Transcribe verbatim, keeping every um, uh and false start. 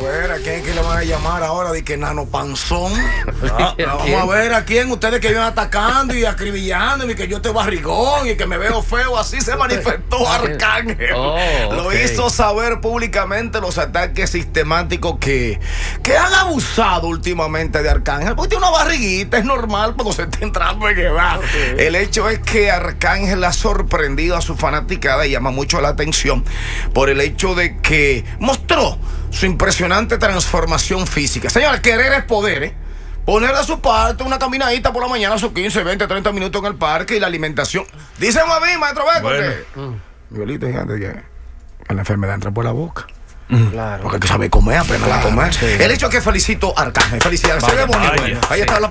ver a quién es que le van a llamar ahora de que Nano Panzón. Ah, vamos a ver a quién ustedes que vienen atacando y acribillando y que yo estoy barrigón y que me veo feo. Así se manifestó Arcángel. Oh, Lo okay. hizo saber públicamente los ataques sistemáticos que, que han abusado últimamente de Arcángel. Porque tiene una barriguita, es normal cuando se está entrando en edad. Okay. El hecho es que Arcángel ha sorprendido a su fanaticada y llama mucho la atención por el hecho de que mostró su impresionante transformación física. Señores, querer es poder, ¿eh? Poner de su parte una caminadita por la mañana, sus quince, veinte, treinta minutos en el parque y la alimentación. Dicen a mí, maestro Beco, bueno. que mm. Violita, fíjate que la enfermedad entra por la boca. Claro. Porque hay que saber comer, aprender a comer. Sí. El hecho es que felicito a Arcángel. Felicidades. Se ve bonito. Ahí está la